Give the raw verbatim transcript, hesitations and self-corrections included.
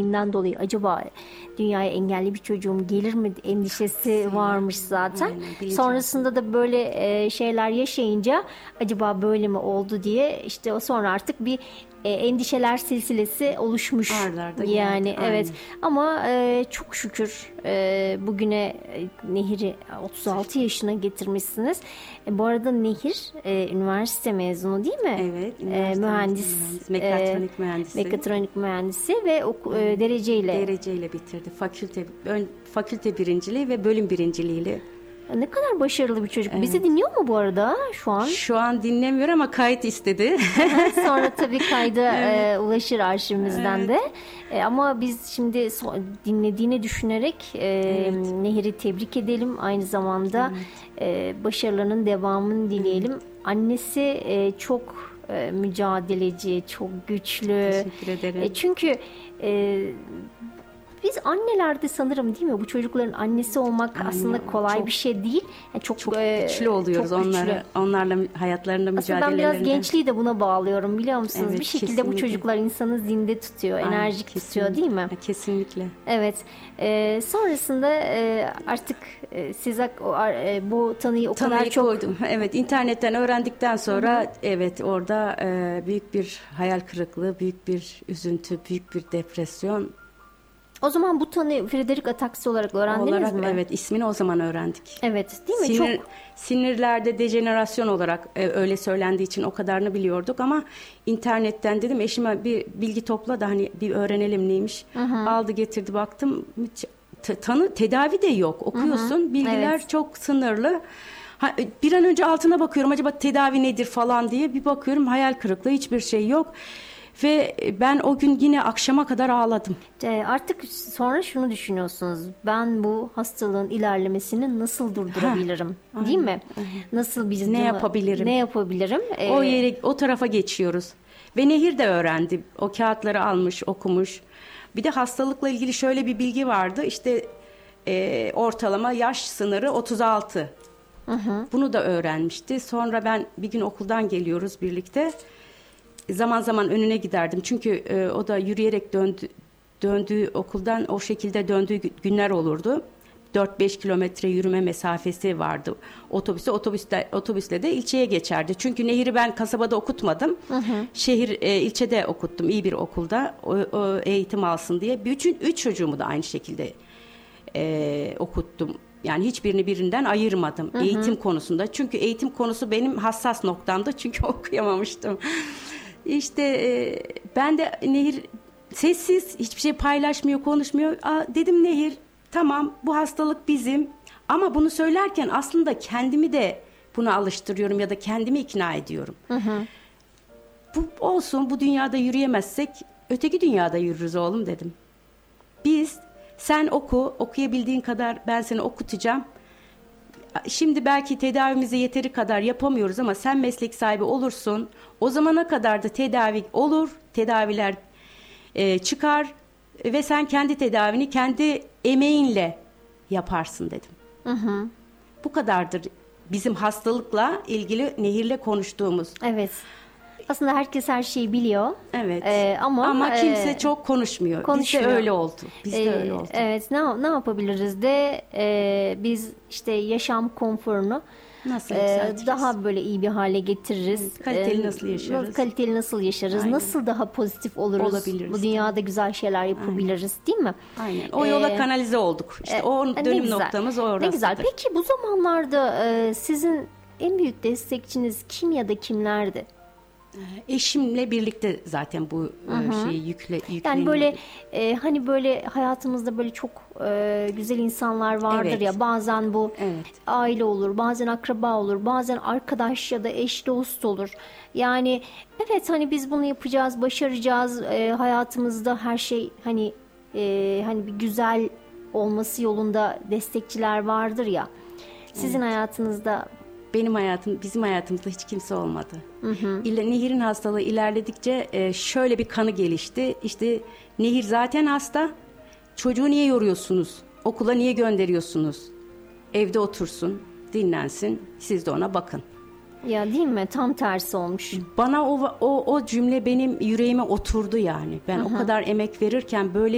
engelliğinden dolayı acaba dünyaya engelli bir çocuğum gelir mi endişesi varmış zaten. Aynen, Sonrasında da böyle e, şeyler yaşayınca acaba böyle mi oldu diye işte o sonra artık bir e, endişeler silsilesi oluşmuş. Ardarda yani geldi, evet aynen. ama e, çok şükür e, bugüne e, Nehir'i otuz altı yaşına getirmişsiniz. E, bu arada Nehir e, üniversite mezunu değil mi? Evet, E, üniversite mühendis, mühendisi, mekatronik e, mühendisi. mekatronik mühendisi ve oku, e, dereceyle. Dereceyle bitirdi. Fakülte ön, fakülte birinciliği ve bölüm birinciliğiyle. Ne kadar başarılı bir çocuk. Bizi dinliyor mu bu arada şu an? Şu an dinlemiyor ama kayıt istedi. Sonra tabii kayda e, ulaşır arşivimizden de. E, ama biz şimdi so- dinlediğini düşünerek e, Evet. Nehir'i tebrik edelim. Aynı zamanda e, başarılarının devamını dileyelim. Annesi e, çok e, mücadeleci, çok güçlü. Teşekkür ederim. E, çünkü e, biz annelerde sanırım değil mi bu çocukların annesi olmak Aynen, aslında kolay çok- bir şey değil. Yani çok Çok e, güçlü oluyoruz çok güçlü. onlara, onlarla hayatlarında Aslında ben mücadelelerinde. biraz gençliği de buna bağlıyorum biliyor musunuz? Evet, bir şekilde bu kesinlikle. çocuklar insanı zinde tutuyor, Aynen, enerjik tutuyor kesinlikle. değil mi? Ha, Kesinlikle. Evet. Ee, sonrasında e, artık e, siz ak- o, ar- e, bu tanıyı o kadar Tanıyı çok koydum. Evet, internetten öğrendikten sonra evet orada e, büyük bir hayal kırıklığı, büyük bir üzüntü, büyük bir depresyon o zaman bu tanıyı Frederick ataksi olarak öğrendiniz olarak mi? evet ismini o zaman öğrendik. Evet, değil mi? Sinir, Çok sinirlerde dejenerasyon olarak e, öyle söylendiği için o kadarını biliyorduk ama internetten dedim eşime bir bilgi topla da hani bir öğrenelim neymiş. Aldı getirdi baktım t- tanı tedavi de yok okuyorsun bilgiler Evet. çok sınırlı. Ha, bir an önce altına bakıyorum acaba tedavi nedir falan diye bir bakıyorum hayal kırıklığı hiçbir şey yok. Ve ben o gün yine akşama kadar ağladım. e, artık sonra şunu düşünüyorsunuz. Ben bu hastalığın ilerlemesini nasıl durdurabilirim? Değil mi? Nasıl biz Ne bunu- yapabilirim? Ne yapabilirim? Ee, O yere, o tarafa geçiyoruz. Ve Nehir de öğrendi. O kağıtları almış, okumuş. Bir de hastalıkla ilgili şöyle bir bilgi vardı. İşte e, ortalama yaş sınırı otuz altı. Bunu da öğrenmişti. Sonra ben bir gün okuldan geliyoruz birlikte. Zaman zaman önüne giderdim. Çünkü e, o da yürüyerek döndü, döndüğü okuldan o şekilde döndüğü günler olurdu. dört beş kilometre yürüme mesafesi vardı otobüse. Otobüsle, otobüsle de ilçeye geçerdi. Çünkü Nehir'i ben kasabada okutmadım. Şehir e, ilçede okuttum iyi bir okulda. O, o eğitim alsın diye. Bütün üç çocuğumu da aynı şekilde e, okuttum. Yani hiçbirini birinden ayırmadım eğitim konusunda. Çünkü eğitim konusu benim hassas noktamdı. Çünkü okuyamamıştım. İşte e, ben de Nehir sessiz, hiçbir şey paylaşmıyor, konuşmuyor. Aa, dedim Nehir, tamam bu hastalık bizim. Ama bunu söylerken aslında kendimi de buna alıştırıyorum ya da kendimi ikna ediyorum. Bu olsun, bu dünyada yürüyemezsek öteki dünyada yürürüz oğlum dedim. Biz, sen oku, okuyabildiğin kadar ben seni okutacağım. Şimdi belki tedavimizi yeteri kadar yapamıyoruz ama sen meslek sahibi olursun. O zamana kadar da tedavi olur, tedaviler e, çıkar ve sen kendi tedavini kendi emeğinle yaparsın dedim. Hı hı. Bu kadardır bizim hastalıkla ilgili Nehir'le konuştuğumuz. Evet. Aslında herkes her şeyi biliyor. Evet. Ee, ama ama kimse e, çok konuşmuyor. konuşmuyor. Bizde öyle oldu. Bizde Ee, öyle oldu. Evet, ne ne yapabiliriz de e, biz işte yaşam konforunu Nasıl e, yükseltiriz? daha böyle iyi bir hale getiririz. Evet, kaliteli Ee, nasıl yaşarız? Kaliteli nasıl yaşarız? Aynen. Nasıl daha pozitif oluruz? Olabiliriz. Bu dünyada güzel şeyler yapabiliriz, değil mi? Aynen. O yola Ee, kanalize olduk. İşte e, o ne dönüm güzel. noktamız orası. Ne güzel. Peki bu zamanlarda e, sizin en büyük destekçiniz kim ya da kimlerdi? Eşimle birlikte zaten bu e, şeyi yükle yükleniyor. Yani böyle e, hani böyle hayatımızda böyle çok e, güzel insanlar vardır Evet. ya, bazen bu Evet. aile olur, bazen akraba olur, bazen arkadaş ya da eş dost olur. Yani evet, hani biz bunu yapacağız, başaracağız, e, hayatımızda her şey hani e, hani bir güzel olması yolunda destekçiler vardır ya. Sizin hayatınızda Benim hayatım, bizim hayatımızda hiç kimse olmadı. İle, Nehir'in hastalığı ilerledikçe e, şöyle bir kanı gelişti. İşte Nehir zaten hasta. Çocuğu niye yoruyorsunuz? Okula niye gönderiyorsunuz? Evde otursun, dinlensin. Siz de ona bakın. ya değil mi? Tam tersi olmuş. Bana o o o cümle benim yüreğime oturdu yani. Ben o kadar emek verirken böyle